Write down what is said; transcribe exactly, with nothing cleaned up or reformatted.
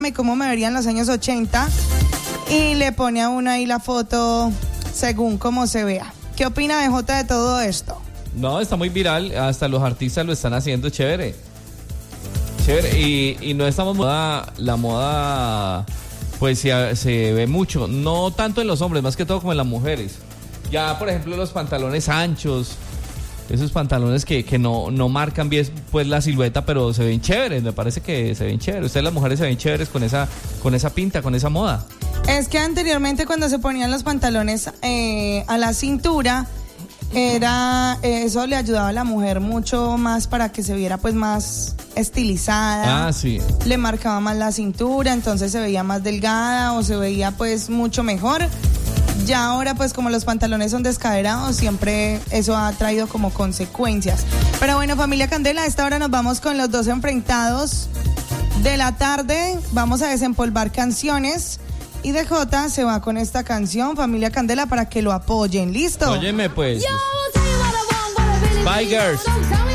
cómo me vería en los años ochenta y le pone a una ahí la foto según cómo se vea. ¿Qué opina de Jota de todo esto? No, está muy viral, hasta los artistas lo están haciendo chévere. Chévere, y, y no estamos moda, la moda pues se, se ve mucho, no tanto en los hombres, más que todo como en las mujeres. Ya, por ejemplo, los pantalones anchos, esos pantalones que, que no, no marcan bien pues la silueta, pero se ven chéveres, me parece que se ven chéveres. Ustedes las mujeres se ven chéveres con esa, con esa pinta, con esa moda. Es que anteriormente cuando se ponían los pantalones eh, a la cintura, era eso le ayudaba a la mujer mucho más para que se viera pues más estilizada. Ah, sí. Le marcaba más la cintura, entonces se veía más delgada o se veía pues mucho mejor. Ya ahora pues como los pantalones son descaderados, siempre eso ha traído como consecuencias. Pero bueno, familia Candela, a esta hora nos vamos con los dos enfrentados de la tarde. Vamos a desempolvar canciones y D J se va con esta canción, familia Candela, para que lo apoyen. ¿Listo? Óyeme pues. Bye, girls.